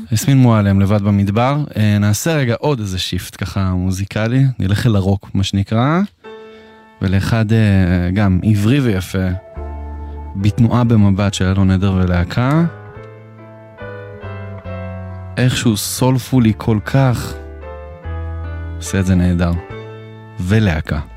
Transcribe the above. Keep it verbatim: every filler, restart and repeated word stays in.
יסמין מועלם, לבד במדבר. נעשה רגע עוד איזה שיפט ככה מוזיקלי, נלך אל הרוק מה שנקרא, ולאחד גם עברי ויפה, בתנועה במבט של אלון עדר ולהקה, איכשהו סולפולי כל כך, עושה את זה נהדר, ולהקה.